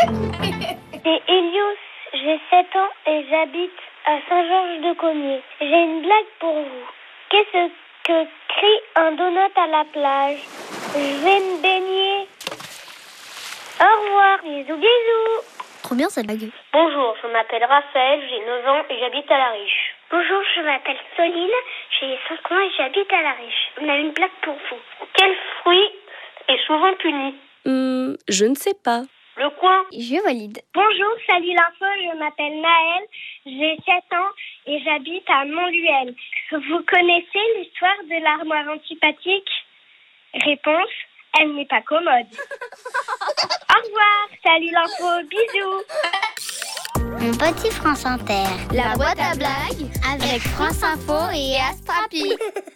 C'est Elios, j'ai 7 ans et j'habite à Saint-Georges-de-Cognier. J'ai une blague pour vous. Qu'est-ce que crie un donut à la plage? Je vais me baigner. Au revoir, bisous, bisous. Trop bien cette blague. Bonjour, je m'appelle Raphaël, j'ai 9 ans et j'habite à La Riche. Bonjour, je m'appelle Soline, j'ai 5 ans et j'habite à La Riche. On a une blague pour vous. Quel fruit est souvent puni? Je ne sais pas. Le coin. Je valide. Bonjour, salut l'info, je m'appelle Naëlle, j'ai 7 ans et j'habite à Montluel. Vous connaissez l'histoire de l'armoire antipathique? Réponse, elle n'est pas commode. Au revoir, salut l'info, bisous. Mon petit France Inter. La boîte à blagues Avec France Info et Astrapi.